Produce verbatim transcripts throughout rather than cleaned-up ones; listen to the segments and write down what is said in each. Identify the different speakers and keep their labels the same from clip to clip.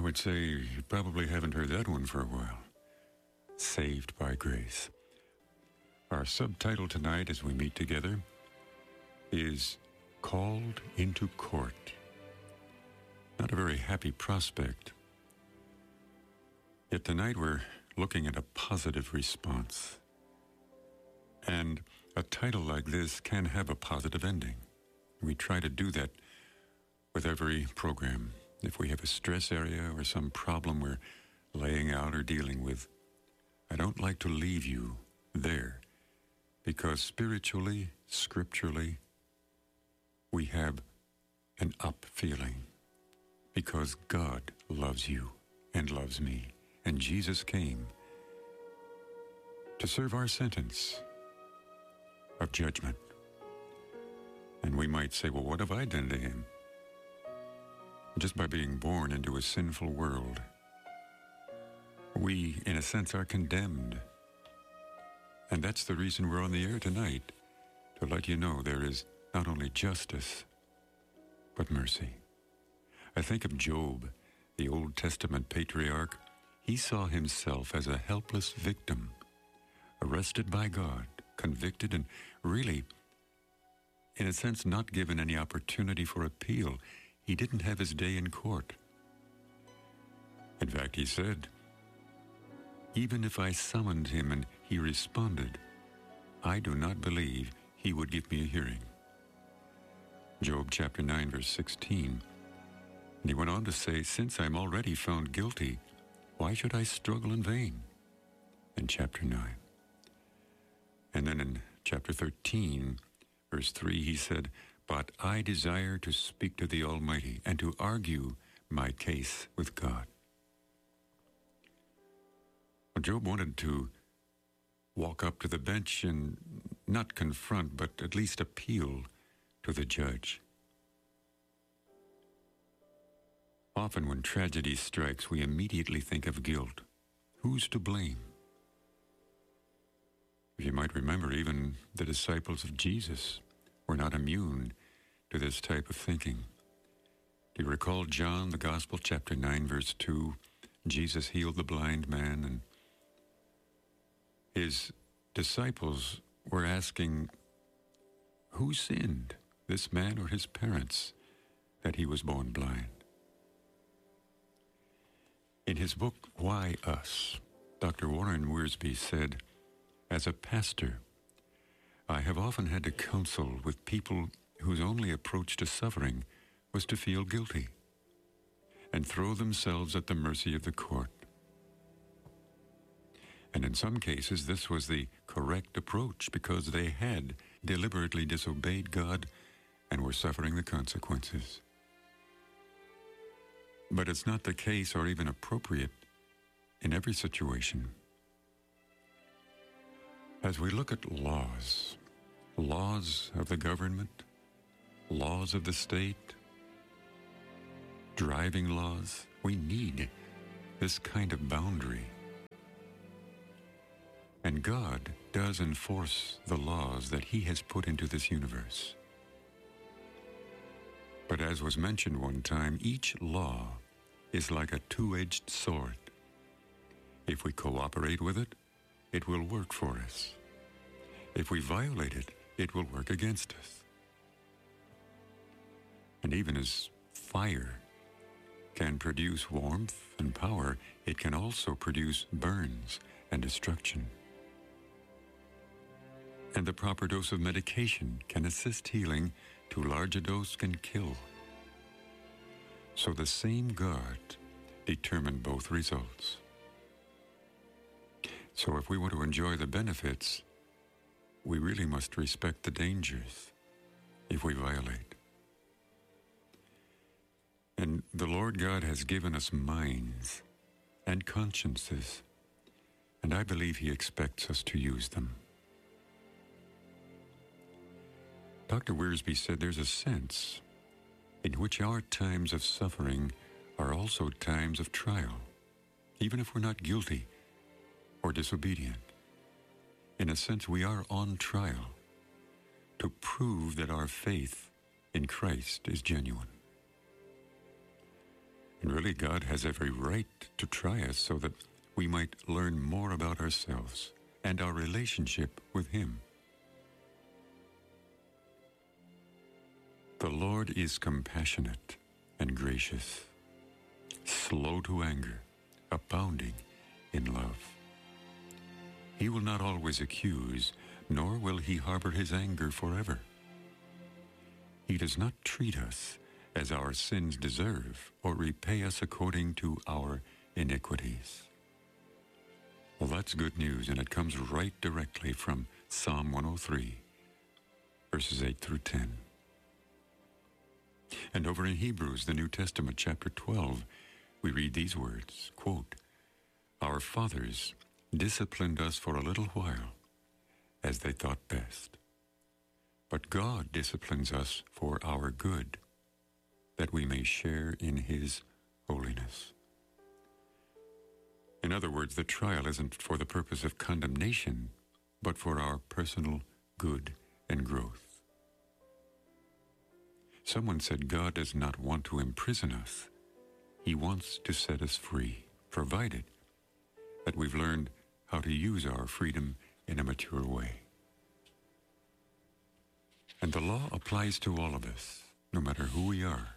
Speaker 1: would say you probably haven't heard that one for a while. Saved by Grace. Our subtitle tonight as we meet together is Called into Court. Not a very happy prospect. Yet tonight we're looking at a positive response. And a title like this can have a positive ending. We try to do that with every program. If we have a stress area or some problem we're laying out or dealing with, I don't like to leave you there, because spiritually, scripturally, we have an up feeling, because God loves you and loves me, and Jesus came to serve our sentence of judgment. And we might say, well, what have I done to him? Just by being born into a sinful world, we, in a sense, are condemned. And that's the reason we're on the air tonight, to let you know there is not only justice, but mercy. I think of Job, the Old Testament patriarch. He saw himself as a helpless victim, arrested by God, convicted, and really, in a sense, not given any opportunity for appeal. He didn't have his day in court. In fact, he said, even if I summoned him and he responded, I do not believe he would give me a hearing. Job chapter nine, verse sixteen. And he went on to say, since I'm already found guilty, why should I struggle in vain? In chapter nine. And then in chapter thirteen, verse three, he said, but I desire to speak to the Almighty and to argue my case with God. Well, Job wanted to walk up to the bench and not confront, but at least appeal to the judge. Often when tragedy strikes, we immediately think of guilt. Who's to blame? If you might remember, even the disciples of Jesus were not immune to this type of thinking. Do you recall John, the Gospel, chapter nine, verse two? Jesus healed the blind man, and his disciples were asking, who sinned, this man or his parents, that he was born blind? In his book, Why Us?, Doctor Warren Wiersbe said, as a pastor, I have often had to counsel with people whose only approach to suffering was to feel guilty and throw themselves at the mercy of the court. And in some cases, this was the correct approach because they had deliberately disobeyed God and were suffering the consequences. But it's not the case or even appropriate in every situation. As we look at laws, laws of the government, laws of the state, driving laws, we need this kind of boundary. And God does enforce the laws that He has put into this universe. But as was mentioned one time, each law is like a two-edged sword. If we cooperate with it, it will work for us. If we violate it, it will work against us. And even as fire can produce warmth and power, it can also produce burns and destruction. And the proper dose of medication can assist healing. Too large a dose can kill. So the same God determined both results. So if we want to enjoy the benefits, we really must respect the dangers if we violate. And the Lord God has given us minds and consciences, and I believe He expects us to use them. Doctor Wiersbe said there's a sense in which our times of suffering are also times of trial, even if we're not guilty or disobedient. In a sense, we are on trial to prove that our faith in Christ is genuine. And really, God has every right to try us so that we might learn more about ourselves and our relationship with Him. The Lord is compassionate and gracious, slow to anger, abounding in love. He will not always accuse, nor will He harbor His anger forever. He does not treat us as our sins deserve or repay us according to our iniquities. Well, that's good news, and it comes right directly from Psalm one oh three, verses eight through ten. And over in Hebrews, the New Testament, chapter twelve, we read these words, quote, "Our fathers disciplined us for a little while, as they thought best. But God disciplines us for our good, that we may share in His holiness." In other words, the trial isn't for the purpose of condemnation, but for our personal good and growth. Someone said God does not want to imprison us. He wants to set us free, provided that we've learned how to use our freedom in a mature way. And the law applies to all of us, no matter who we are.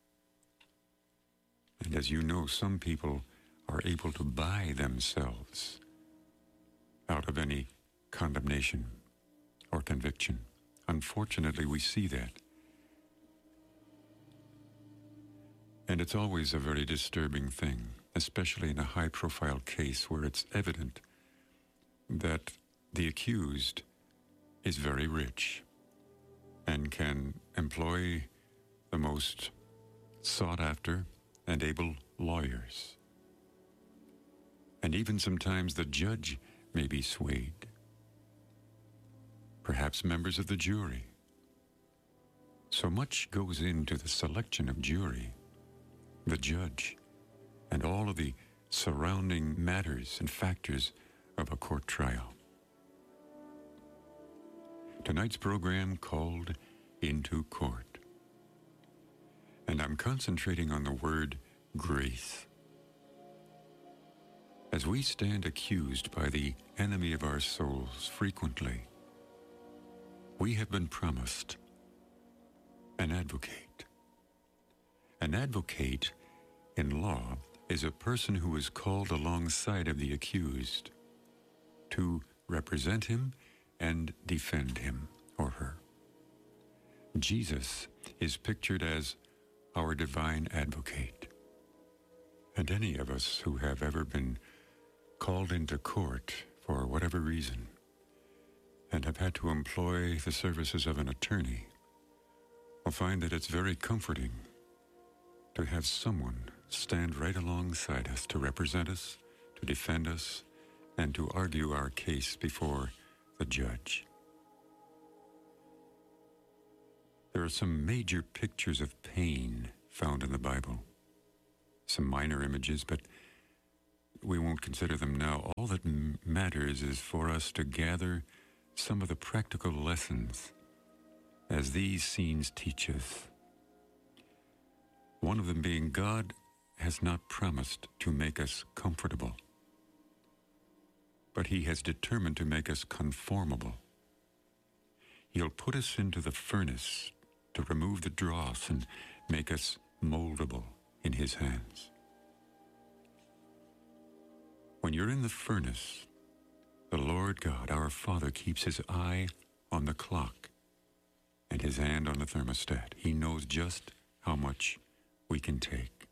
Speaker 1: And as you know, some people are able to buy themselves out of any condemnation or conviction. Unfortunately, we see that. And it's always a very disturbing thing, especially in a high-profile case where it's evident that the accused is very rich and can employ the most sought-after and able lawyers. And even sometimes the judge may be swayed, perhaps members of the jury. So much goes into the selection of jury, the judge, and all of the surrounding matters and factors of a court trial. Tonight's program called Into Court. And I'm concentrating on the word grace. As we stand accused by the enemy of our souls frequently, we have been promised an advocate. An advocate in law is a person who is called alongside of the accused to represent him and defend him or her. Jesus is pictured as our divine advocate. And any of us who have ever been called into court for whatever reason and have had to employ the services of an attorney will find that it's very comforting to have someone stand right alongside us to represent us, to defend us, and to argue our case before the judge. There are some major pictures of pain found in the Bible, some minor images, but we won't consider them now. All that m- matters is for us to gather some of the practical lessons as these scenes teach us. One of them being, God has not promised to make us comfortable, but He has determined to make us conformable. He'll put us into the furnace to remove the dross and make us moldable in His hands. When you're in the furnace, the Lord God, our Father, keeps His eye on the clock and His hand on the thermostat. He knows just how much we can take.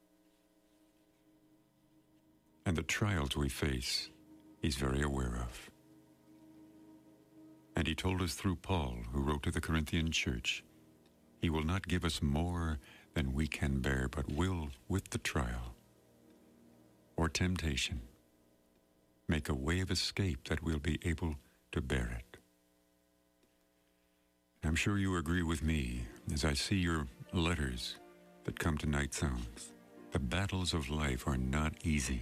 Speaker 1: And the trials we face, He's very aware of. And He told us through Paul, who wrote to the Corinthian church, He will not give us more than we can bear, but will, with the trial or temptation, make a way of escape that we'll be able to bear it. I'm sure you agree with me as I see your letters that come to Night Sounds. The battles of life are not easy.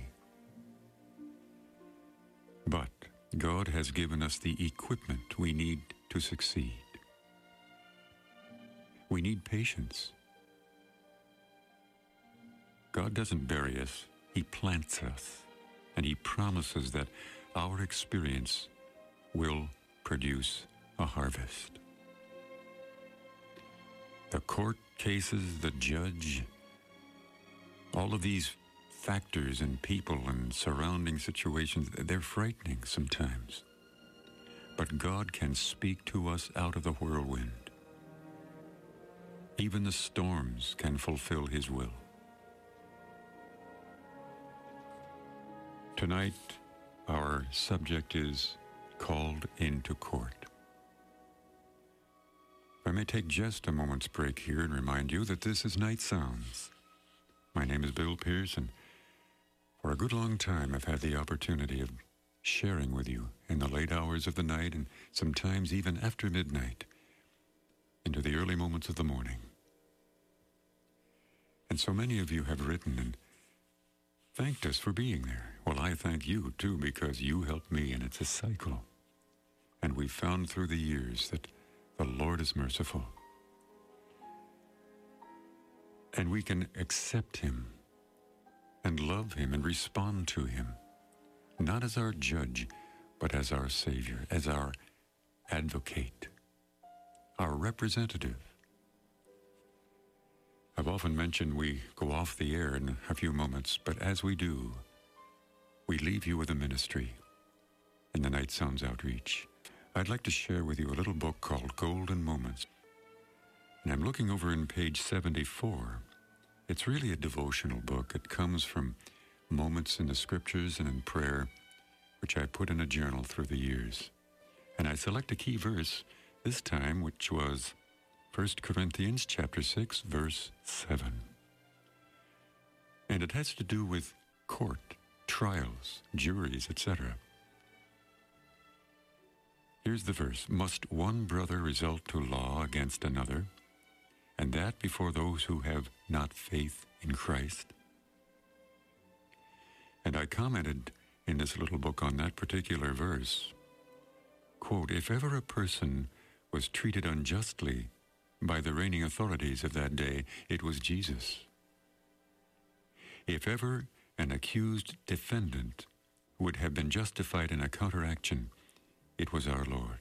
Speaker 1: But God has given us the equipment we need to succeed. We need patience. God doesn't bury us, He plants us, and He promises that our experience will produce a harvest. The court cases, the judge, all of these factors and people and surrounding situations, they're frightening sometimes. But God can speak to us out of the whirlwind. Even the storms can fulfill His will. Tonight, our subject is called into court. If I may take just a moment's break here and remind you that this is Night Sounds. My name is Bill Pierce, and for a good long time I've had the opportunity of sharing with you in the late hours of the night and sometimes even after midnight into the early moments of the morning. And so many of you have written and thanked us for being there. Well, I thank you too, because you helped me, and it's a cycle. And we've found through the years that the Lord is merciful. And we can accept Him and love Him and respond to Him, not as our judge, but as our Savior, as our advocate, our representative. I've often mentioned we go off the air in a few moments, but as we do, we leave you with a ministry in the Night Sounds Outreach. I'd like to share with you a little book called Golden Moments. And I'm looking over in page seventy-four. It's really a devotional book. It comes from moments in the scriptures and in prayer, which I put in a journal through the years. And I select a key verse this time, which was First Corinthians chapter six, verse seven. And it has to do with court, trials, juries, et cetera. Here's the verse. Must one brother resort to law against another, and that before those who have not faith in Christ? And I commented in this little book on that particular verse, quote, if ever a person was treated unjustly by the reigning authorities of that day, it was Jesus. If ever an accused defendant would have been justified in a counteraction, it was our Lord.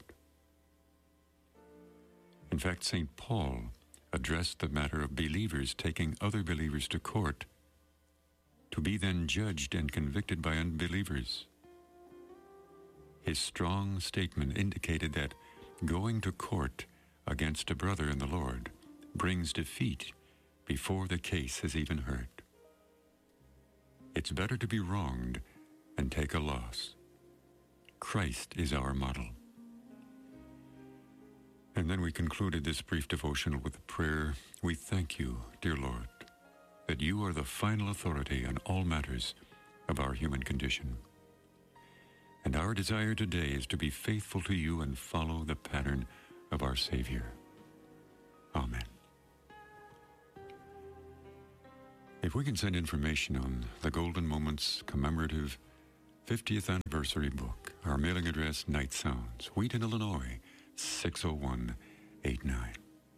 Speaker 1: In fact, Saint Paul addressed the matter of believers taking other believers to court to be then judged and convicted by unbelievers. His strong statement indicated that going to court against a brother in the Lord brings defeat before the case has even heard. It's better to be wronged and take a loss. Christ is our model. And then we concluded this brief devotional with a prayer. We thank you, dear Lord, that you are the final authority on all matters of our human condition. And our desire today is to be faithful to you and follow the pattern of our Savior. Amen. If we can send information on the Golden Moments commemorative fiftieth anniversary book, our mailing address, Night Sounds, Wheaton, Illinois, six oh one eight nine.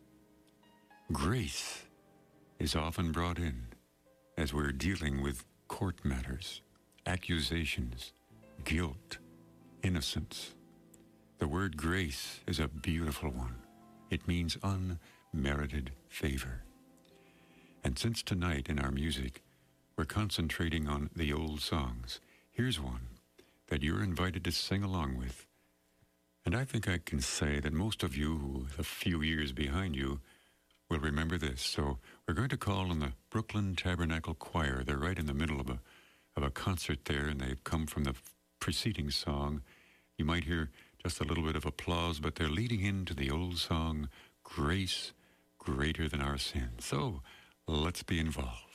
Speaker 1: Grace is often brought in as we're dealing with court matters, accusations, guilt, innocence. The word grace is a beautiful one. It means unmerited favor. And since tonight in our music, we're concentrating on the old songs, here's one that you're invited to sing along with. And I think I can say that most of you who are a few years behind you will remember this. So we're going to call on the Brooklyn Tabernacle Choir. They're right in the middle of a, of a concert there, and they've come from the preceding song. You might hear just a little bit of applause, but they're leading into the old song, Grace Greater Than Our Sin. So let's be involved.